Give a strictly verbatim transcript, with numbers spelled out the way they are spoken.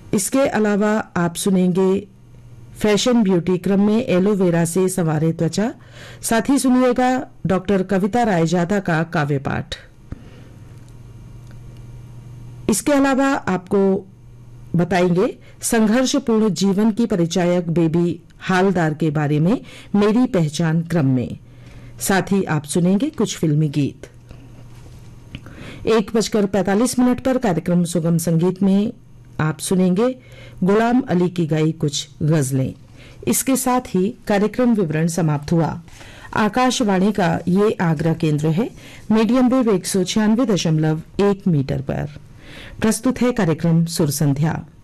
इसके अलावा आप सुनेंगे फैशन ब्यूटी क्रम में एलोवेरा से संवारे त्वचा, साथ ही सुनिएगा डॉक्टर कविता रायजादा का काव्य पाठ। इसके अलावा आपको बताएंगे संघर्षपूर्ण जीवन की परिचायक बेबी हालदार के बारे में मेरी पहचान क्रम में। साथ ही आप सुनेंगे कुछ फिल्मी गीत। एक बजकर पैंतालीस मिनट पर कार्यक्रम सुगम संगीत में आप सुनेंगे गुलाम अली की गाई कुछ गजलें। इसके साथ ही कार्यक्रम विवरण समाप्त हुआ। आकाशवाणी का ये आगरा केंद्र है, मीडियम वेव एक सौ छियानवे दशमलव एक मीटर पर। प्रस्तुत है कार्यक्रम सुर संध्या।